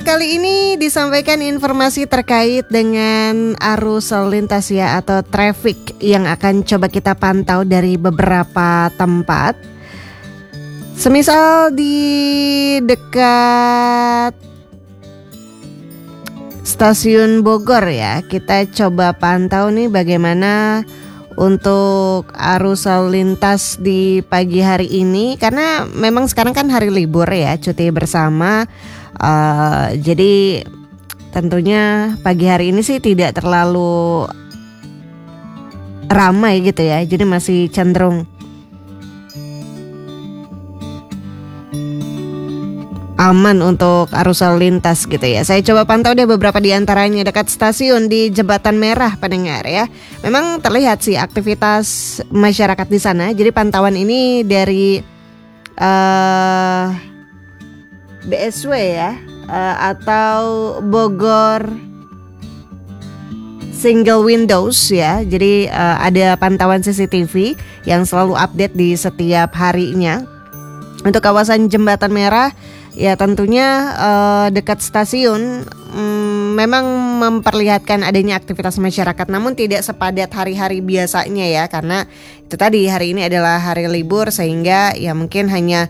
Kali ini disampaikan informasi terkait dengan arus lalu lintas ya, atau traffic yang akan coba kita pantau dari beberapa tempat. Semisal di dekat Stasiun Bogor ya, kita coba pantau nih bagaimana untuk arus lalu lintas di pagi hari ini. Karena memang sekarang kan hari libur ya, cuti bersama. Jadi tentunya pagi hari ini sih tidak terlalu ramai gitu ya. Jadi masih cenderung aman untuk arus lalu lintas gitu ya. Saya coba pantau deh beberapa di antaranya dekat stasiun di Jembatan Merah pendengar ya. Memang terlihat sih aktivitas masyarakat di sana. Jadi pantauan ini dari BSW ya, atau Bogor Single Windows ya. Jadi ada pantauan CCTV yang selalu update di setiap harinya. Untuk kawasan Jembatan Merah ya, tentunya dekat stasiun memang memperlihatkan adanya aktivitas masyarakat, namun tidak sepadat hari-hari biasanya ya, karena itu tadi hari ini adalah hari libur, sehingga ya mungkin hanya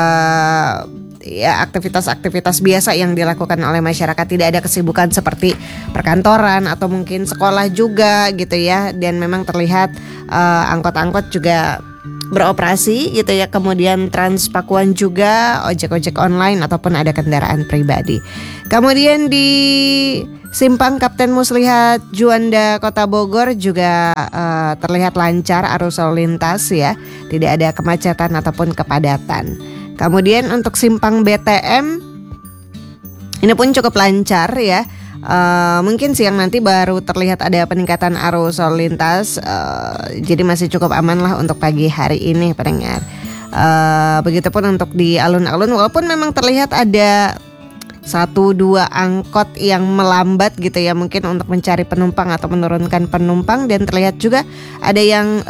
ya aktivitas-aktivitas biasa yang dilakukan oleh masyarakat, tidak ada kesibukan seperti perkantoran atau mungkin sekolah juga gitu ya. Dan memang terlihat angkot-angkot juga beroperasi gitu ya, kemudian Transpakuan juga, ojek-ojek online ataupun ada kendaraan pribadi. Kemudian di Simpang Kapten Muslihat Juanda Kota Bogor juga terlihat lancar arus lalu lintas ya, tidak ada kemacetan ataupun kepadatan. Kemudian untuk Simpang BTM ini pun cukup lancar ya. Mungkin siang nanti baru terlihat ada peningkatan arus lalu lintas, jadi masih cukup aman lah untuk pagi hari ini pendengar. Begitupun untuk di alun-alun, walaupun memang terlihat ada 1-2 angkot yang melambat gitu ya, mungkin untuk mencari penumpang atau menurunkan penumpang, dan terlihat juga ada yang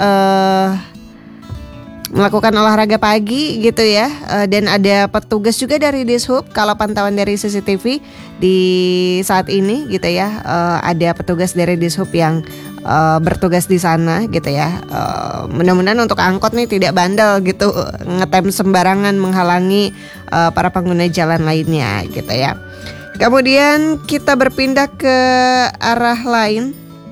melakukan olahraga pagi gitu ya, dan ada petugas juga dari Dishub. Kalau pantauan dari CCTV di saat ini gitu ya, ada petugas dari Dishub yang bertugas di sana gitu ya. Mudah-mudahan untuk angkot nih tidak bandel gitu, ngetem sembarangan menghalangi para pengguna jalan lainnya gitu ya. Kemudian kita berpindah ke arah lain.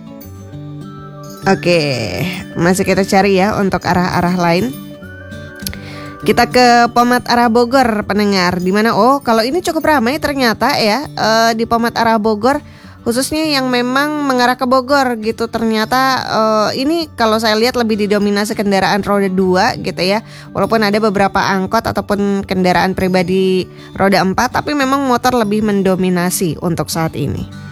Oke, masih kita cari ya untuk arah-arah lain. Kita ke Pomat arah Bogor pendengar, dimana kalau ini cukup ramai ternyata ya, di Pomat arah Bogor, khususnya yang memang mengarah ke Bogor gitu. Ternyata ini kalau saya lihat lebih didominasi kendaraan roda 2 gitu ya. Walaupun ada beberapa angkot ataupun kendaraan pribadi roda 4, tapi memang motor lebih mendominasi untuk saat ini.